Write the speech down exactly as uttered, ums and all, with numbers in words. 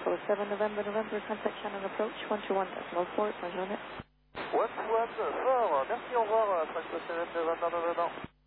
oh seven November, November, contact Shannon approach, one two one decimal four, bonne journée. one two one, fort, merci, au revoir, cinq sept November, November.